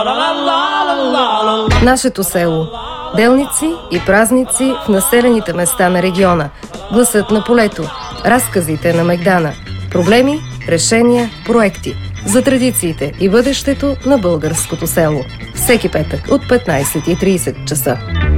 Нашето село. Делници и празници в населените места на региона. Гласът на полето. Разказите на Мегдана. Проблеми, решения, проекти. За традициите и бъдещето на българското село. Всеки петък от 15:30 часа.